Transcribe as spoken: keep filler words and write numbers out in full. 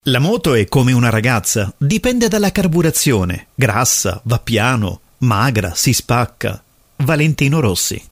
La moto è come una ragazza, dipende dalla carburazione. Grassa, va piano, magra, si spacca. Valentino Rossi.